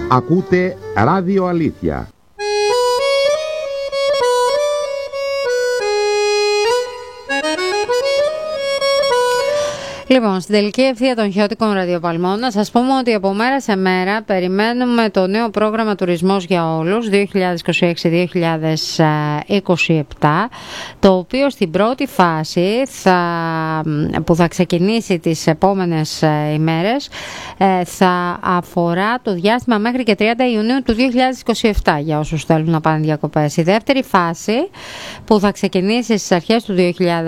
Ακούτε Ράδιο Αλήθεια. Λοιπόν, στην τελική ευθεία των χιώτικων ραδιοπαλμών να σας πούμε ότι από μέρα σε μέρα περιμένουμε το νέο πρόγραμμα Τουρισμός για Όλους 2026-2027, το οποίο στην πρώτη φάση που θα ξεκινήσει τις επόμενες ημέρες θα αφορά το διάστημα μέχρι και 30 Ιουνίου του 2027 για όσους θέλουν να πάνε διακοπές. Η δεύτερη φάση που θα ξεκινήσει στις αρχές του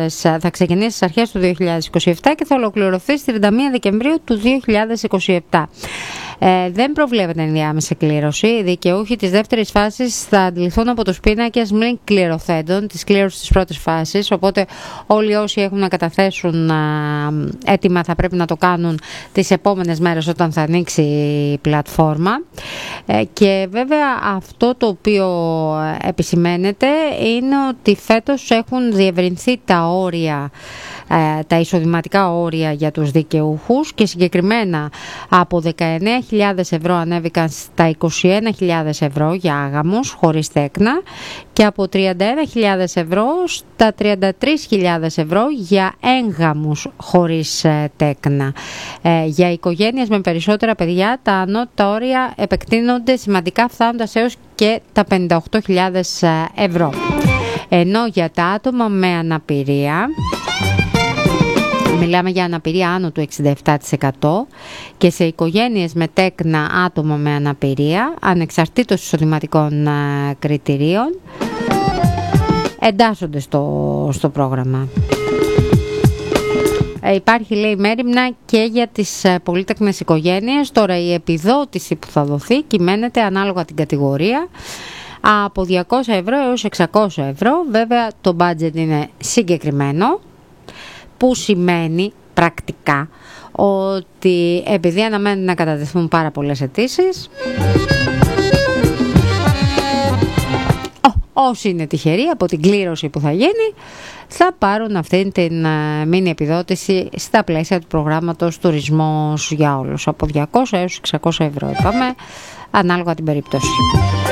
2027 και θα ολοκληρωθεί στις 31 Δεκεμβρίου του 2027. Δεν προβλέπεται ενδιάμεση κλήρωση. Οι δικαιούχοι της δεύτερης φάσης θα αντιληφθούν από τους πίνακες μη κληρωθέντων της κλήρωσης της πρώτης φάσης, οπότε όλοι όσοι έχουν να καταθέσουν έτοιμα θα πρέπει να το κάνουν τις επόμενες μέρες όταν θα ανοίξει η πλατφόρμα. Και βέβαια αυτό το οποίο επισημαίνεται είναι ότι φέτος έχουν διευρυνθεί τα όρια, τα εισοδηματικά όρια για τους δικαιούχους και συγκεκριμένα από 19.000 ευρώ ανέβηκαν στα 21.000 ευρώ για άγαμους χωρίς τέκνα και από 31.000 ευρώ στα 33.000 ευρώ για έγγαμους χωρίς τέκνα. Για οικογένειες με περισσότερα παιδιά τα ανώτατα όρια επεκτείνονται σημαντικά φτάνοντας έως και τα 58.000 ευρώ. Ενώ για τα άτομα με αναπηρία, μιλάμε για αναπηρία άνω του 67% και σε οικογένειες με τέκνα άτομα με αναπηρία, ανεξαρτήτως εισοδηματικών κριτηρίων, εντάσσονται στο πρόγραμμα. Υπάρχει, λέει, μέριμνα και για τις πολύτεκνες οικογένειες. Τώρα η επιδότηση που θα δοθεί κυμαίνεται ανάλογα την κατηγορία από 200 ευρώ έως 600 ευρώ. Βέβαια το budget είναι συγκεκριμένο, που σημαίνει πρακτικά ότι επειδή αναμένουν να κατατεθούν πάρα πολλές αιτήσεις, όσοι είναι τυχεροί από την κλήρωση που θα γίνει θα πάρουν αυτή την μίνι επιδότηση στα πλαίσια του προγράμματος Τουρισμός για Όλους από 200 έως 600 ευρώ, είπαμε, ανάλογα την περίπτωση.